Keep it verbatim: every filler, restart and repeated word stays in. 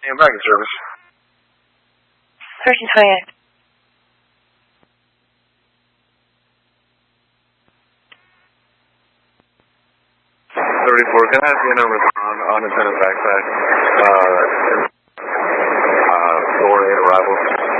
American service. thirteen twenty-eight. thirty-four, can I have the number on unintended backside? Uh, uh, four eight arrival.